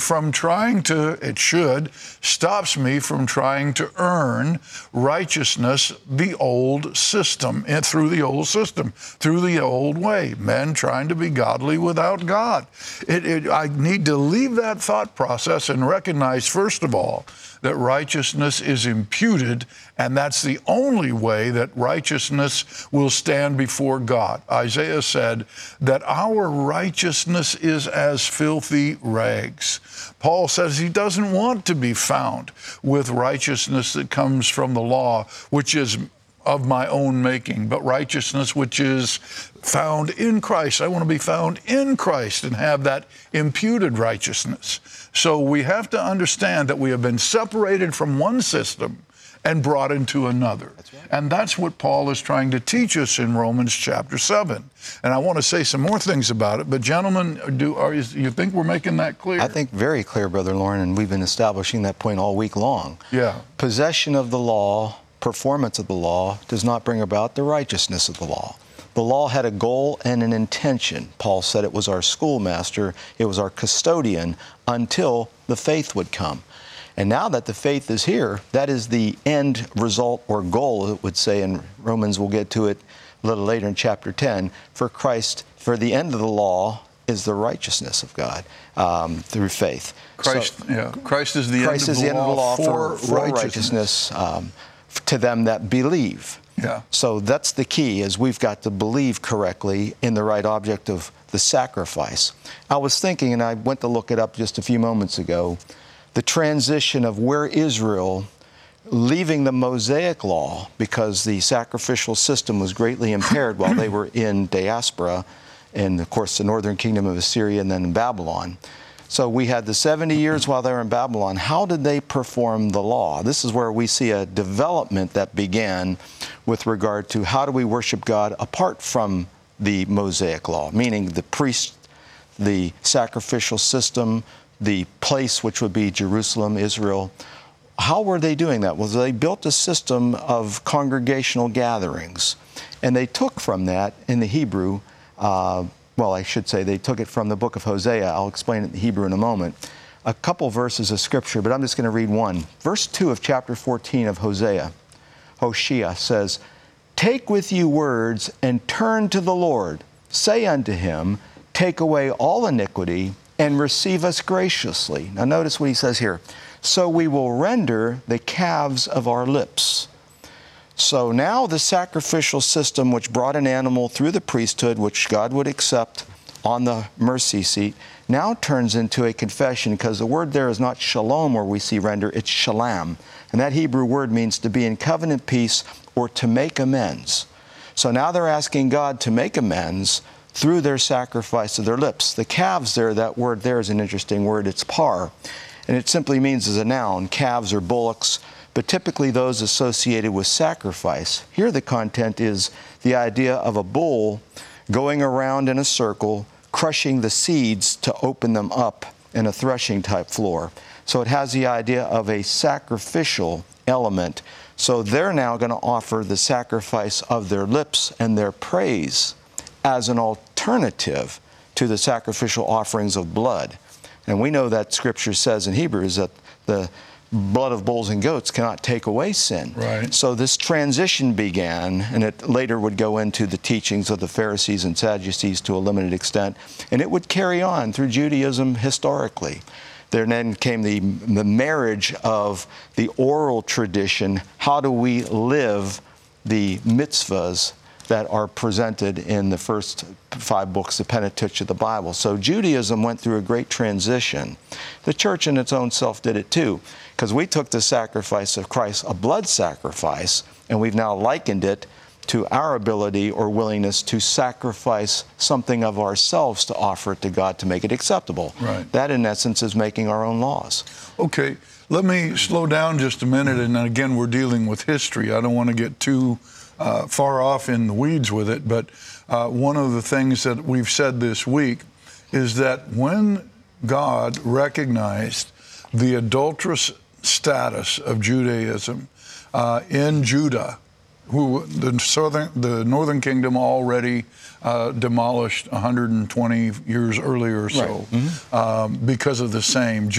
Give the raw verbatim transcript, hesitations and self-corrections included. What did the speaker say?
from trying to, it should, stops me from trying to earn righteousness the old system, and through the old system, through the old way, men trying to be godly without God. It, it, I need to leave that thought process and recognize, first of all, that righteousness is imputed, and that's the only way that righteousness will stand before God. Isaiah said that our righteousness is as filthy rags. Paul says he doesn't want to be found with righteousness that comes from the law, which is of my own making, but righteousness which is found in Christ. I want to be found in Christ and have that imputed righteousness. So we have to understand that we have been separated from one system and brought into another. That's right. And that's what Paul is trying to teach us in Romans chapter seven. And I want to say some more things about it, but gentlemen, do are you, you think we're making that clear? I think very clear, Brother Loren, and we've been establishing that point all week long. Yeah. Possession of the law, performance of the law, does not bring about the righteousness of the law. The law had a goal and an intention. Paul said it was our schoolmaster, it was our custodian, until the faith would come. And now that the faith is here, that is the end result or goal, it would say in Romans. We'll get to it a little later in chapter ten. For Christ, for the end of the law is the righteousness of God um, through faith. Christ, so, yeah. Christ is the, Christ end, is of the the end of the law for, for righteousness, righteousness um, to them that believe. Yeah. So that's the key, is we've got to believe correctly in the right object of the sacrifice. I was thinking, and I went to look it up just a few moments ago, the transition of where Israel, leaving the Mosaic law because the sacrificial system was greatly impaired while they were in diaspora, in, of course, the northern kingdom of Assyria and then in Babylon. So we had the seventy years while they were in Babylon. How did they perform the law? This is where we see a development that began with regard to how do we worship God apart from the Mosaic law, meaning the priest, the sacrificial system, the place which would be Jerusalem, Israel. How were they doing that? Well, they built a system of congregational gatherings, and they took from that in the Hebrew, uh, well, I should say they took it from the book of Hosea. I'll explain it in Hebrew in a moment. A couple verses of Scripture, but I'm just going to read one. Verse two of chapter fourteen of Hosea, Hosea says, "Take with you words and turn to the Lord. Say unto him, take away all iniquity and receive us graciously." Now notice what he says here. "So we will render the calves of our lips." So now the sacrificial system which brought an animal through the priesthood, which God would accept on the mercy seat, now turns into a confession, because the word there is not shalom where we see render, it's shalom. And that Hebrew word means to be in covenant peace or to make amends. So now they're asking God to make amends through their sacrifice of their lips. The calves there, that word there is an interesting word. It's par. And it simply means as a noun, calves or bullocks, but typically those associated with sacrifice. Here the content is the idea of a bull going around in a circle, crushing the seeds to open them up in a threshing type floor. So it has the idea of a sacrificial element. So they're now going to offer the sacrifice of their lips and their praise as an alternative to the sacrificial offerings of blood. And we know that Scripture says in Hebrews that the blood of bulls and goats cannot take away sin. Right. So this transition began, and it later would go into the teachings of the Pharisees and Sadducees to a limited extent, and it would carry on through Judaism historically. There then came the, the marriage of the oral tradition. How do we live the mitzvahs that are presented in the first five books, the Pentateuch of the Bible? So Judaism went through a great transition. The church in its own self did it too, because we took the sacrifice of Christ, a blood sacrifice, and we've now likened it to our ability or willingness to sacrifice something of ourselves to offer it to God to make it acceptable. Right. That, in essence, is making our own laws. Okay, let me slow down just a minute, and again, we're dealing with history. I don't want to get too uh, far off in the weeds with it, but uh, one of the things that we've said this week is that when God recognized the adulterous status of Judaism uh, in Judah, who the southern, the northern kingdom already uh, demolished one hundred twenty years earlier or so, right. mm-hmm. um, because of the same.